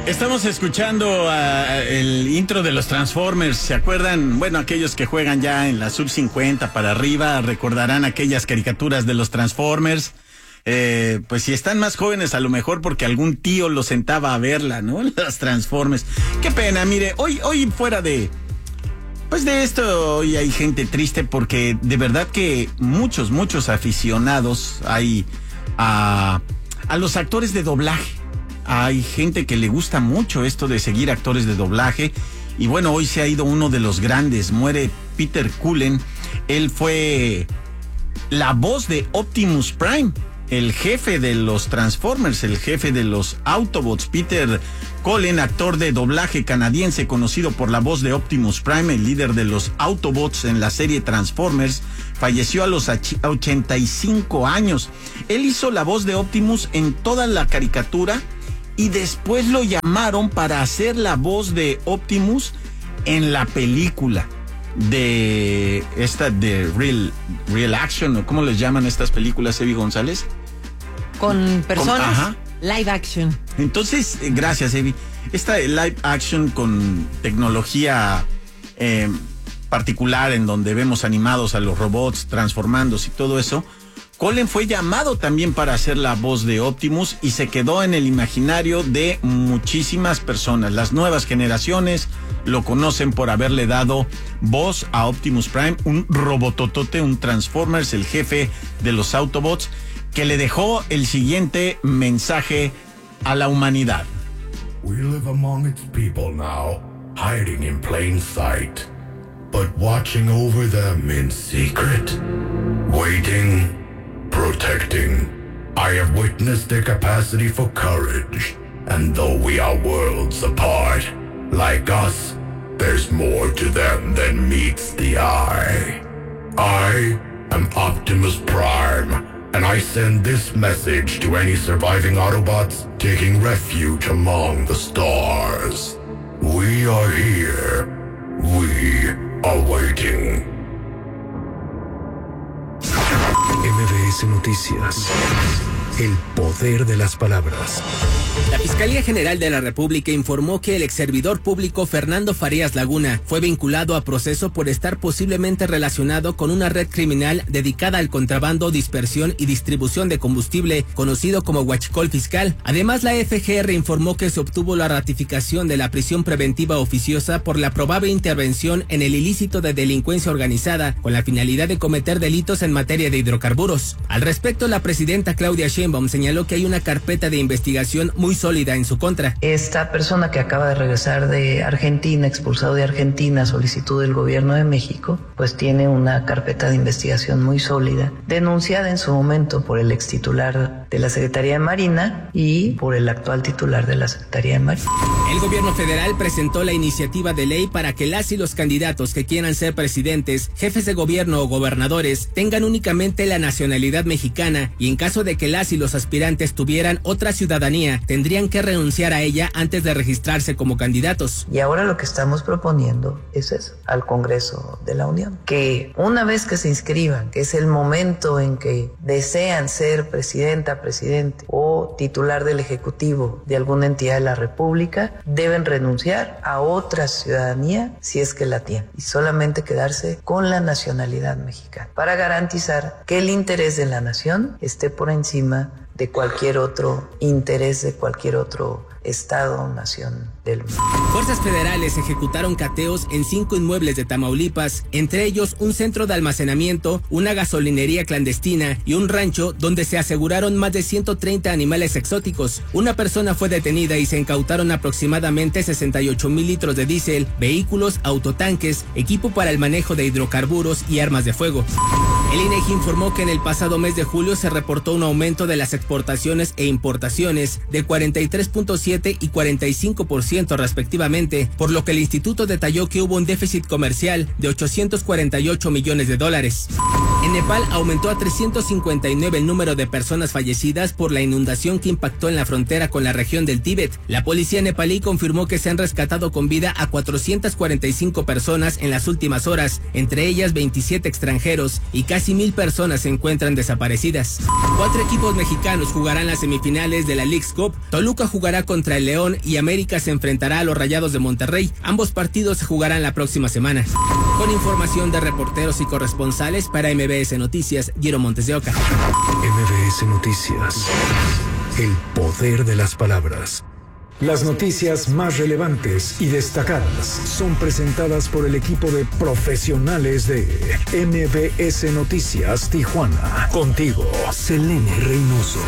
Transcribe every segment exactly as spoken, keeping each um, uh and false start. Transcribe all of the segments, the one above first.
Estamos escuchando uh, el intro de los Transformers. ¿Se acuerdan? Bueno, aquellos que juegan ya en la sub cincuenta para arriba recordarán aquellas caricaturas de los Transformers. Eh, pues si están más jóvenes, a lo mejor porque algún tío los sentaba a verla, ¿no? Las Transformers. Qué pena, mire, hoy, hoy fuera de... Pues de esto hoy hay gente triste porque de verdad que muchos, muchos aficionados hay a, a los actores de doblaje. Hay gente que le gusta mucho esto de seguir actores de doblaje. Y bueno, hoy se ha ido uno de los grandes. Muere Peter Cullen. Él fue la voz de Optimus Prime, el jefe de los Transformers, el jefe de los Autobots. Peter Cullen, actor de doblaje canadiense conocido por la voz de Optimus Prime, el líder de los Autobots en la serie Transformers, falleció a los ochenta y cinco años. Él hizo la voz de Optimus en toda la caricatura y después lo llamaron para hacer la voz de Optimus en la película de esta de Real, Real Action, o ¿cómo les llaman estas películas, Evi González? Con personas, con, ajá. Live action. Entonces, gracias, Evi. Esta live action con tecnología eh, particular en donde vemos animados a los robots transformándose y todo eso, Cullen fue llamado también para hacer la voz de Optimus y se quedó en el imaginario de muchísimas personas. Las nuevas generaciones lo conocen por haberle dado voz a Optimus Prime, un robototote, un Transformers, el jefe de los Autobots, que le dejó el siguiente mensaje a la humanidad. We live among its people now, hiding in plain sight, but watching over them in secret, waiting, protecting. I have witnessed their capacity for courage, and though we are worlds apart, like us, there's more to them than meets the eye. I am Optimus Prime, and I send this message to any surviving Autobots taking refuge among the stars. We are here. We are waiting. M V S Noticias. El poder de las palabras. La Fiscalía General de la República informó que el exservidor público Fernando Farías Laguna fue vinculado a proceso por estar posiblemente relacionado con una red criminal dedicada al contrabando, dispersión y distribución de combustible, conocido como huachicol fiscal. Además, la F G R informó que se obtuvo la ratificación de la prisión preventiva oficiosa por la probable intervención en el ilícito de delincuencia organizada con la finalidad de cometer delitos en materia de hidrocarburos. Al respecto, la presidenta Claudia Sheinbaum señaló que hay una carpeta de investigación muy sólida en su contra. Esta persona que acaba de regresar de Argentina, expulsado de Argentina a solicitud del gobierno de México, pues tiene una carpeta de investigación muy sólida, denunciada en su momento por el ex titular de la Secretaría de Marina y por el actual titular de la Secretaría de Marina. El gobierno federal presentó la iniciativa de ley para que las y los candidatos que quieran ser presidentes, jefes de gobierno o gobernadores tengan únicamente la nacionalidad mexicana y en caso de que las y los aspirantes tuvieran otra ciudadanía, tendrían que renunciar a ella antes de registrarse como candidatos. Y ahora lo que estamos proponiendo es eso, al Congreso de la Unión, que una vez que se inscriban, que es el momento en que desean ser presidenta, presidente o titular del Ejecutivo de alguna entidad de la República, deben renunciar a otra ciudadanía si es que la tienen y solamente quedarse con la nacionalidad mexicana para garantizar que el interés de la nación esté por encima de cualquier otro interés de cualquier otro estado o nación del mundo. Fuerzas federales ejecutaron cateos en cinco inmuebles de Tamaulipas, entre ellos un centro de almacenamiento, una gasolinería clandestina y un rancho donde se aseguraron más de ciento treinta animales exóticos. Una persona fue detenida y se incautaron aproximadamente sesenta y ocho mil litros de diésel, vehículos, autotanques, equipo para el manejo de hidrocarburos y armas de fuego. El INEGI informó que en el pasado mes de julio se reportó un aumento de las exportaciones e importaciones de cuarenta y tres punto siete y cuarenta y cinco por ciento respectivamente, por lo que el instituto detalló que hubo un déficit comercial de ochocientos cuarenta y ocho millones de dólares. En Nepal aumentó a trescientos cincuenta y nueve el número de personas fallecidas por la inundación que impactó en la frontera con la región del Tíbet. La policía nepalí confirmó que se han rescatado con vida a cuatrocientas cuarenta y cinco personas en las últimas horas, entre ellas veintisiete extranjeros, y casi mil personas se encuentran desaparecidas. Cuatro equipos mexicanos jugarán las semifinales de la Leagues Cup. Toluca jugará contra el León y América se enfrentará a los Rayados de Monterrey. Ambos partidos se jugarán la próxima semana. Con información de reporteros y corresponsales para M B S Noticias, Guiro Montes de Oca. M B S Noticias. El poder de las palabras. Las noticias más relevantes y destacadas son presentadas por el equipo de profesionales de M B S Noticias Tijuana. Contigo, Selene Reynoso.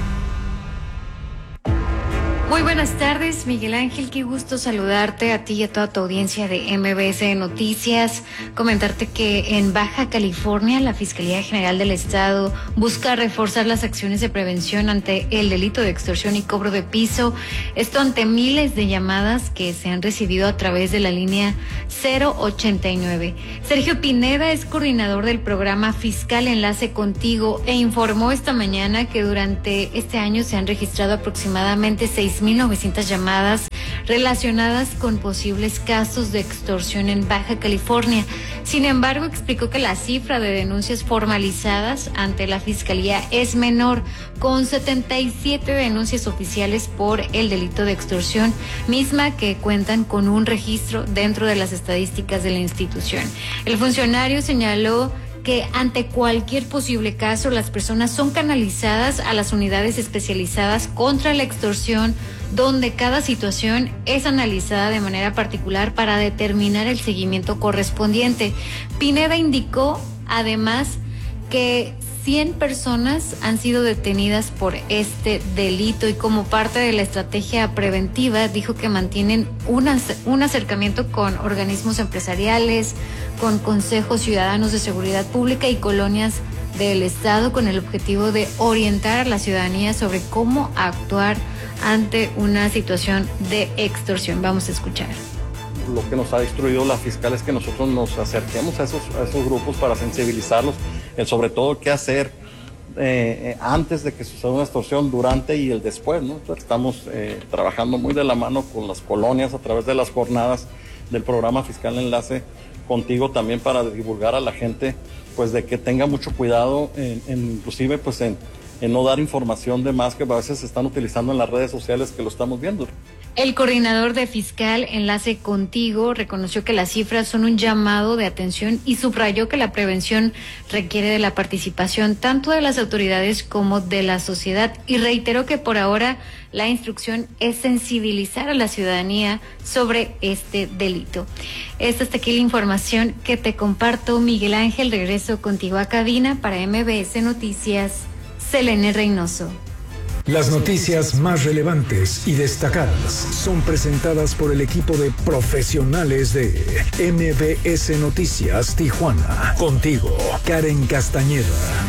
Muy buenas tardes, Miguel Ángel, qué gusto saludarte a ti y a toda tu audiencia de M B S Noticias. Comentarte que en Baja California la Fiscalía General del Estado busca reforzar las acciones de prevención ante el delito de extorsión y cobro de piso. Esto ante miles de llamadas que se han recibido a través de la línea cero ochenta y nueve. Sergio Pineda es coordinador del programa Fiscal Enlace Contigo e informó esta mañana que durante este año se han registrado aproximadamente seis mil novecientas llamadas relacionadas con posibles casos de extorsión en Baja California. Sin embargo, explicó que la cifra de denuncias formalizadas ante la Fiscalía es menor, con setenta y siete denuncias oficiales por el delito de extorsión, misma que cuentan con un registro dentro de las estadísticas de la institución. El funcionario señaló que ante cualquier posible caso, las personas son canalizadas a las unidades especializadas contra la extorsión, donde cada situación es analizada de manera particular para determinar el seguimiento correspondiente. Pineda indicó, además, que cien personas han sido detenidas por este delito y como parte de la estrategia preventiva dijo que mantienen un, un acercamiento con organismos empresariales, con consejos ciudadanos de seguridad pública y colonias del Estado con el objetivo de orientar a la ciudadanía sobre cómo actuar ante una situación de extorsión. Vamos a escuchar. Lo que nos ha instruido la fiscal es que nosotros nos acerquemos a esos, a esos grupos para sensibilizarlos, el sobre todo qué hacer eh, antes de que suceda una extorsión, durante y el después, ¿no? Entonces, estamos eh, trabajando muy de la mano con las colonias a través de las jornadas del programa Fiscal Enlace Contigo, también para divulgar a la gente pues de que tenga mucho cuidado en, en, inclusive pues en, en no dar información de más que a veces se están utilizando en las redes sociales, que lo estamos viendo. El coordinador de Fiscal Enlace Contigo reconoció que las cifras son un llamado de atención y subrayó que la prevención requiere de la participación tanto de las autoridades como de la sociedad y reiteró que por ahora la instrucción es sensibilizar a la ciudadanía sobre este delito. Esta hasta aquí la información que te comparto, Miguel Ángel. Regreso contigo a cabina para M B S Noticias, Selene Reynoso. Las noticias más relevantes y destacadas son presentadas por el equipo de profesionales de M B S Noticias Tijuana. Contigo, Karen Castañeda.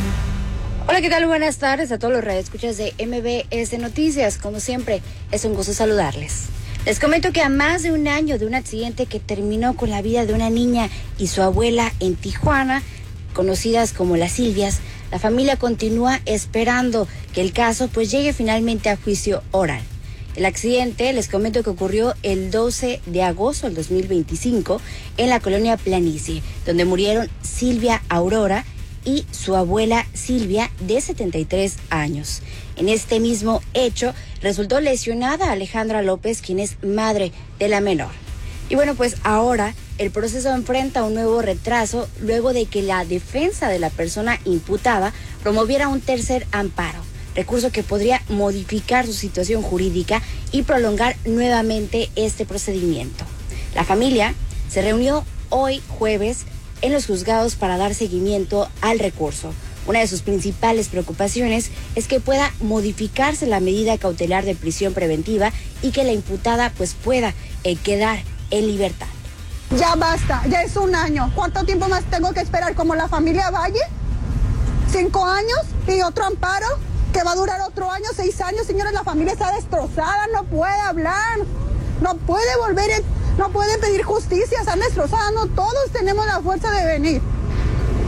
Hola, ¿qué tal? Buenas tardes a todos los radioescuchas de M B S Noticias. Como siempre, es un gusto saludarles. Les comento que a más de un año de un accidente que terminó con la vida de una niña y su abuela en Tijuana, conocidas como las Silvias, la familia continúa esperando que el caso pues llegue finalmente a juicio oral. El accidente, les comento que ocurrió el doce de agosto del dos mil veinticinco en la colonia Planicie, donde murieron Silvia Aurora y su abuela Silvia, de setenta y tres años. En este mismo hecho, resultó lesionada Alejandra López, quien es madre de la menor. Y bueno, pues ahora el proceso enfrenta un nuevo retraso luego de que la defensa de la persona imputada promoviera un tercer amparo, recurso que podría modificar su situación jurídica y prolongar nuevamente este procedimiento. La familia se reunió hoy jueves en los juzgados para dar seguimiento al recurso. Una de sus principales preocupaciones es que pueda modificarse la medida cautelar de prisión preventiva y que la imputada pues pueda eh, quedar en libertad. Ya basta, ya es un año. ¿Cuánto tiempo más tengo que esperar? ¿Como la familia Valle? ¿Cinco años? ¿Y otro amparo? ¿Que va a durar otro año, seis años? Señores, la familia está destrozada, no puede hablar, no puede volver, no puede pedir justicia, están destrozadas, no todos tenemos la fuerza de venir.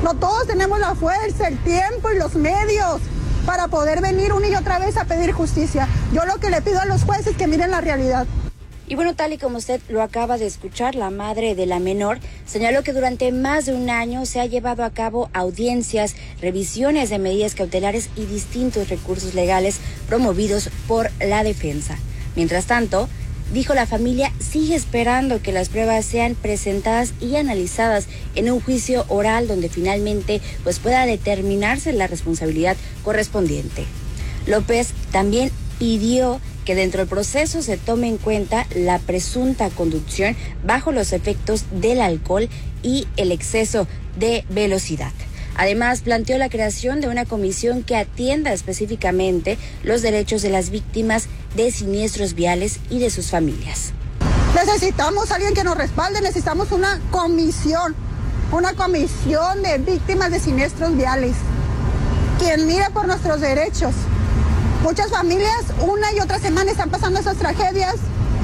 No todos tenemos la fuerza, el tiempo y los medios para poder venir una y otra vez a pedir justicia. Yo lo que le pido a los jueces es que miren la realidad. Y bueno, tal y como usted lo acaba de escuchar, la madre de la menor señaló que durante más de un año se ha llevado a cabo audiencias, revisiones de medidas cautelares y distintos recursos legales promovidos por la defensa. Mientras tanto, dijo, la familia sigue esperando que las pruebas sean presentadas y analizadas en un juicio oral donde finalmente pues pueda determinarse la responsabilidad correspondiente. López también pidió que dentro del proceso se tome en cuenta la presunta conducción bajo los efectos del alcohol y el exceso de velocidad. Además, planteó la creación de una comisión que atienda específicamente los derechos de las víctimas de siniestros viales y de sus familias. Necesitamos a alguien que nos respalde, necesitamos una comisión, una comisión de víctimas de siniestros viales, quien mire por nuestros derechos. Muchas familias una y otra semana están pasando esas tragedias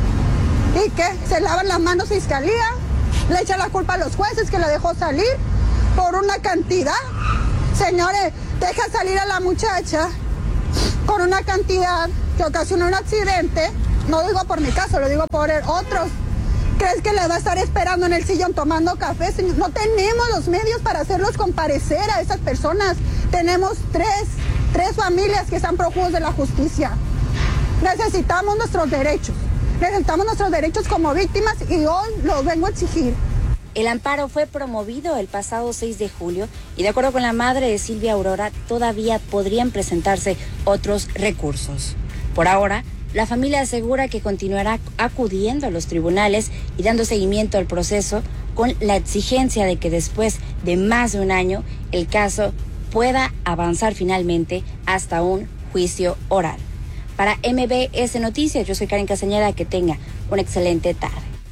y que se lavan las manos fiscalía, le echan la culpa a los jueces que la dejó salir por una cantidad. Señores, deja salir a la muchacha con una cantidad que ocasionó un accidente. No digo por mi caso, lo digo por otros. ¿Crees que le va a estar esperando en el sillón tomando café? No tenemos los medios para hacerlos comparecer a esas personas. Tenemos tres, tres familias que están prófugos de la justicia. Necesitamos nuestros derechos. Necesitamos nuestros derechos como víctimas y hoy los vengo a exigir. El amparo fue promovido el pasado seis de julio y de acuerdo con la madre de Silvia Aurora, todavía podrían presentarse otros recursos. Por ahora, la familia asegura que continuará acudiendo a los tribunales y dando seguimiento al proceso con la exigencia de que después de más de un año el caso pueda avanzar finalmente hasta un juicio oral. Para M B S Noticias, yo soy Karen Castañeda, que tenga una excelente tarde.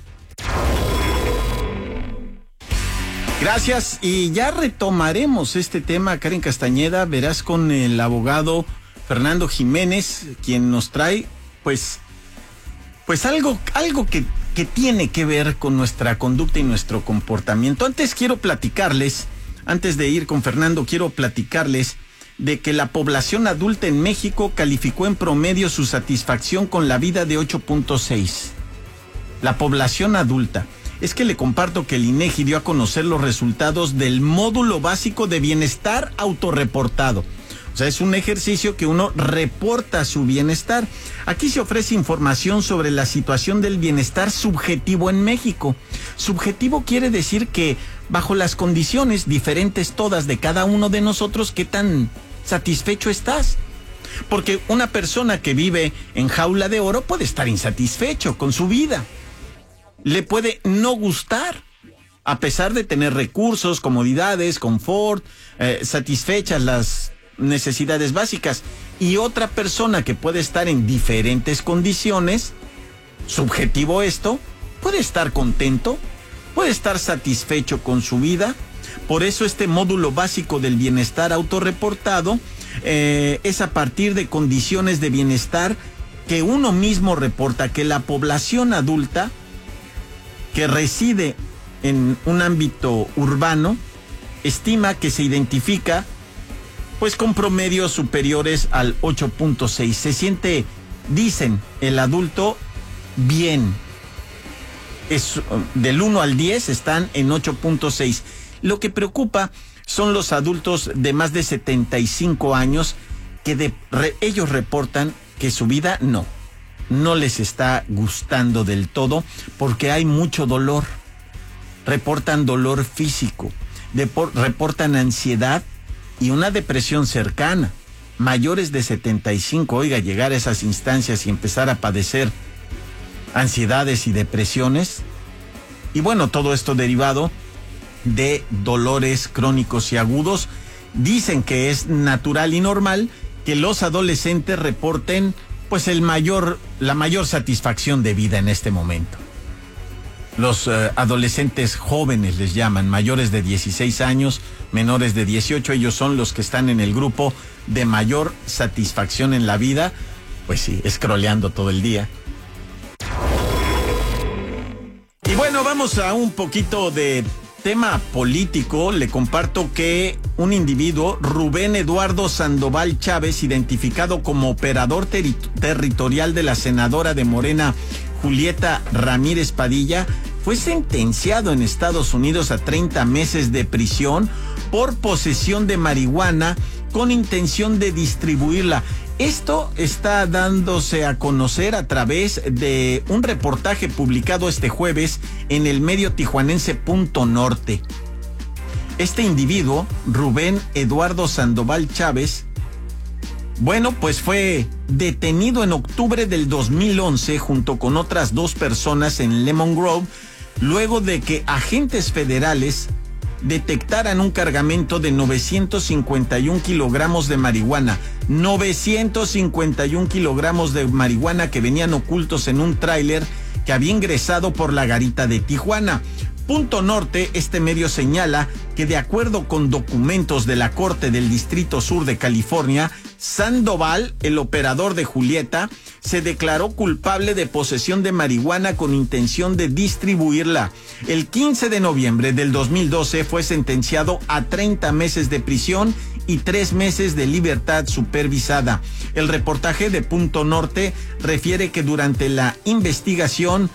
Gracias, y ya retomaremos este tema, Karen Castañeda, verás, con el abogado Fernando Jiménez, quien nos trae pues pues algo algo que, que tiene que ver con nuestra conducta y nuestro comportamiento. Antes quiero platicarles, antes de ir con Fernando, quiero platicarles de que la población adulta en México calificó en promedio su satisfacción con la vida de ocho punto seis. La población adulta. Es que le comparto que el INEGI dio a conocer los resultados del módulo básico de bienestar autorreportado. O sea, es un ejercicio que uno reporta su bienestar. Aquí se ofrece información sobre la situación del bienestar subjetivo en México. Subjetivo quiere decir que bajo las condiciones diferentes todas de cada uno de nosotros, ¿qué tan satisfecho estás? Porque una persona que vive en jaula de oro puede estar insatisfecho con su vida. Le puede no gustar, a pesar de tener recursos, comodidades, confort, eh, satisfechas las necesidades básicas. Y otra persona que puede estar en diferentes condiciones, subjetivo esto, puede estar contento, puede estar satisfecho con su vida. Por eso este módulo básico del bienestar autorreportado eh, es a partir de condiciones de bienestar que uno mismo reporta, que la población adulta que reside en un ámbito urbano estima que se identifica pues con promedios superiores al ocho punto seis. Se siente, dicen, el adulto bien. Es, del uno al diez están en ocho punto seis. Lo que preocupa son los adultos de más de setenta y cinco años que de, re, ellos reportan que su vida no, no les está gustando del todo porque hay mucho dolor. Reportan dolor físico, depor, reportan ansiedad y una depresión cercana. Mayores de setenta y cinco, oiga, llegar a esas instancias y empezar a padecer ansiedades y depresiones. Y bueno, todo esto derivado de dolores crónicos y agudos. Dicen que es natural y normal que los adolescentes reporten pues el mayor, la mayor satisfacción de vida en este momento. Los uh, adolescentes jóvenes les llaman, mayores de dieciséis años, menores de dieciocho, ellos son los que están en el grupo de mayor satisfacción en la vida, pues sí, scrolleando todo el día. Y bueno, vamos a un poquito de tema político, le comparto que un individuo, Rubén Eduardo Sandoval Chávez, identificado como operador teri- territorial de la senadora de Morena, Julieta Ramírez Padilla, fue sentenciado en Estados Unidos a treinta meses de prisión por posesión de marihuana con intención de distribuirla. Esto está dándose a conocer a través de un reportaje publicado este jueves en el medio tijuanense Punto Norte. Este individuo, Rubén Eduardo Sandoval Chávez, bueno, pues fue detenido en octubre del dos mil once junto con otras dos personas en Lemon Grove, luego de que agentes federales detectaran un cargamento de novecientos cincuenta y un kilogramos de marihuana, novecientos cincuenta y un kilogramos de marihuana que venían ocultos en un tráiler que había ingresado por la garita de Tijuana. Punto Norte, este medio señala que de acuerdo con documentos de la Corte del Distrito Sur de California, Sandoval, el operador de Julieta, se declaró culpable de posesión de marihuana con intención de distribuirla. El quince de noviembre del dos mil doce fue sentenciado a treinta meses de prisión y tres meses de libertad supervisada. El reportaje de Punto Norte refiere que durante la investigación